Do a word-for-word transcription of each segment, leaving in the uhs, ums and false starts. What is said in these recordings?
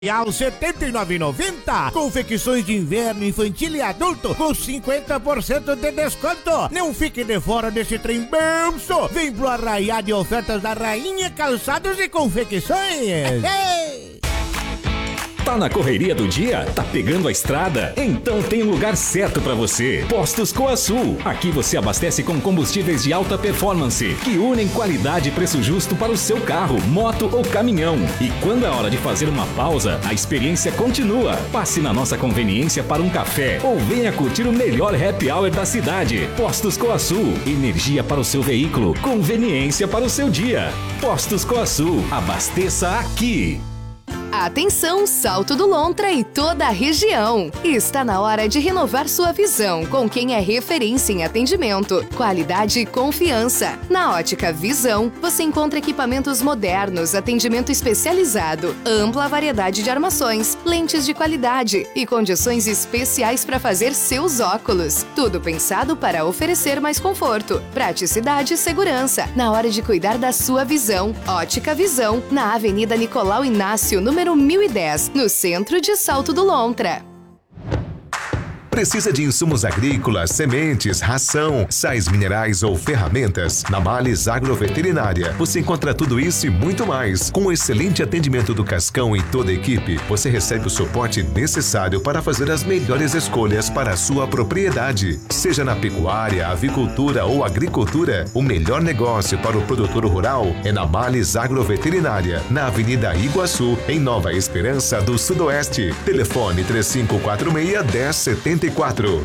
Real setenta e nove reais e noventa centavos. Confecções de inverno, infantil e adulto com cinquenta por cento de desconto. Não fique de fora desse trem bolso. Vem pro arraiá de ofertas da Rainha Calçados e Confecções. Tá na correria do dia? Tá pegando a estrada? Então tem um lugar certo pra você. Postos Coasul. Aqui você abastece com combustíveis de alta performance, que unem qualidade e preço justo para o seu carro, moto ou caminhão. E quando é hora de fazer uma pausa, a experiência continua. Passe na nossa conveniência para um café ou venha curtir o melhor happy hour da cidade. Postos Coasul. Energia para o seu veículo, conveniência para o seu dia. Postos Coasul. Abasteça aqui. Atenção, Salto do Lontra e toda a região. Está na hora de renovar sua visão com quem é referência em atendimento, qualidade e confiança. Na Ótica Visão, você encontra equipamentos modernos, atendimento especializado, ampla variedade de armações, lentes de qualidade e condições especiais para fazer seus óculos. Tudo pensado para oferecer mais conforto, praticidade e segurança na hora de cuidar da sua visão. Ótica Visão, na Avenida Nicolau Inácio, número Número mil e dez, no centro de Salto do Lontra. Precisa de insumos agrícolas, sementes, ração, sais minerais ou ferramentas? Na Males Agroveterinária, você encontra tudo isso e muito mais. Com o excelente atendimento do Cascão e toda a equipe, você recebe o suporte necessário para fazer as melhores escolhas para a sua propriedade. Seja na pecuária, avicultura ou agricultura, o melhor negócio para o produtor rural é na Males Agroveterinária, na Avenida Iguaçu, em Nova Esperança do Sudoeste. Telefone três cinco quatro seis, um zero sete quatro.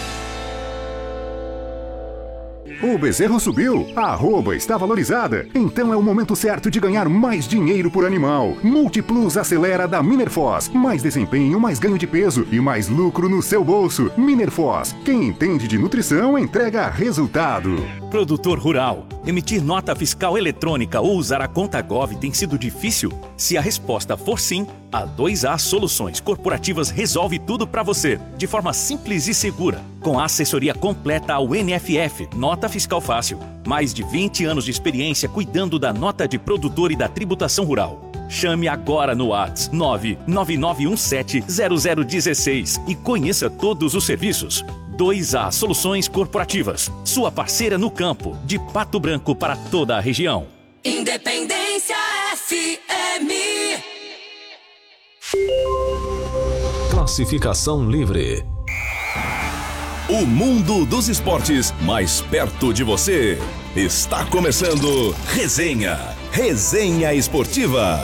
O bezerro subiu, a arroba está valorizada, então é o momento certo de ganhar mais dinheiro por animal. Multiplus acelera da Minerfoz. Mais desempenho, mais ganho de peso e mais lucro no seu bolso. Minerfoz, quem entende de nutrição entrega resultado. Produtor rural, emitir nota fiscal eletrônica ou usar a conta Gov tem sido difícil? Se a resposta for sim, a dois A Soluções Corporativas resolve tudo para você, de forma simples e segura, com a assessoria completa ao N F F, Nota Fiscal Fácil. Mais de vinte anos de experiência cuidando da nota de produtor e da tributação rural. Chame agora no WhatsApp nove nove nove um sete zero zero um seis e conheça todos os serviços. dois A Soluções Corporativas, sua parceira no campo, de Pato Branco para toda a região. Independência F M. Classificação livre. O mundo dos esportes mais perto de você. Está começando Resenha. Resenha Esportiva.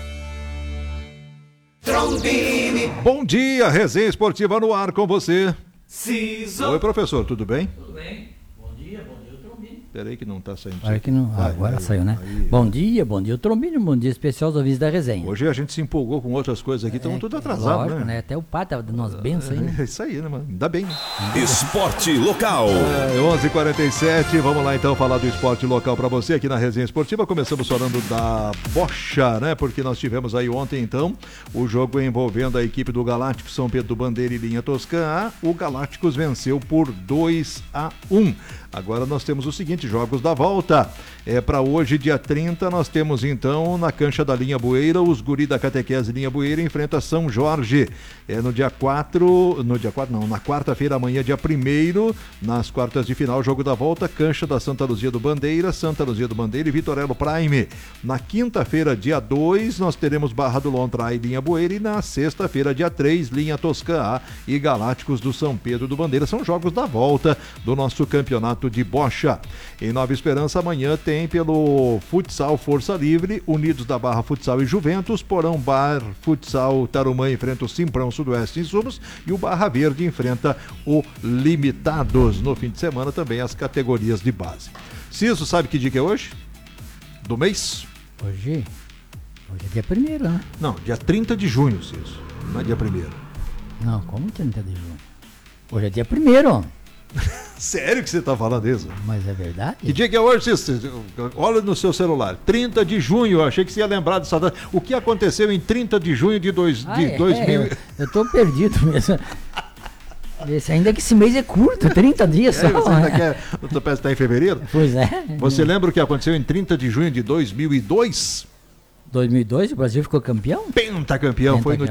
Trombini. Bom dia, Resenha Esportiva no ar com você. Ciso. Oi, professor, tudo bem? Tudo bem. Bom dia, bom dia, Trombini. Peraí que não está saindo. Olha que não, vai, agora vai, saiu, né? Aí. Bom dia, bom dia, Trombini, bom dia especial aos ouvintes da Resenha. Hoje a gente se empolgou com outras coisas aqui, estamos é, tudo atrasado, lógico, né? né? Até o pai estava dando umas bênçãos aí, né? É isso aí, né, mano? Ainda bem, né? Esporte local. É, onze e quarenta e sete, vamos lá então falar do esporte local para você aqui na Resenha Esportiva. Começamos falando da bocha, né? Porque nós tivemos aí ontem, então, o jogo envolvendo a equipe do Galáctico São Pedro do Bandeira e Linha Toscã A. O Galácticos venceu por dois a um. Agora nós temos os seguintes jogos da volta. É, para hoje, dia trinta, nós temos então na cancha da Linha Bueira, os guri da Catequese Linha Bueira enfrenta São Jorge. É, no dia quatro, no dia quatro não, na quarta-feira, amanhã, dia primeiro, nas quartas de final, jogo da volta, cancha da Santa Luzia do Bandeira, Santa Luzia do Bandeira e Vitorello Prime. Na quinta-feira, dia dois, nós teremos Barra do Lontra e Linha Bueira, e na sexta-feira, dia três, Linha Toscã A e Galácticos do São Pedro do Bandeira. São jogos da volta do nosso campeonato de bocha. Em Nova Esperança, amanhã tem pelo Futsal Força Livre, Unidos da Barra Futsal e Juventus, Porão Bar Futsal Tarumã enfrenta o Simprão Sudoeste Insumos e o Barra Verde enfrenta o Limitados. No fim de semana também as categorias de base. Ciso, sabe que dia que é hoje? Do mês? Hoje? Hoje é dia primeiro, né? Não, dia trinta de junho, Ciso. Não é dia primeiro. Não, como trinta de junho? Hoje é dia primeiro. Sério que você está falando isso? Mas é verdade? Que dia que é hoje, Cícero? Olha no seu celular. trinta de junho, eu achei que você ia lembrar dessa data. O que aconteceu em trinta de junho de, dois, ah, de é, dois mil? É, eu estou perdido mesmo. Esse, ainda que esse mês é curto, trinta dias só. É, você ainda quer, o teu pé está em fevereiro? Pois é. Você lembra o que aconteceu em trinta de junho de dois mil e dois? dois mil e dois o Brasil ficou campeão? Pentacampeão, foi no